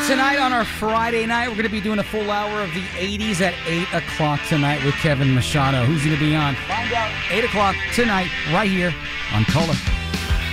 Tonight on our Friday night, we're going to be doing a full hour of the 80s at 8 o'clock tonight with Kevin Machado. Who's going to be on? Find out 8 o'clock tonight right here on Color.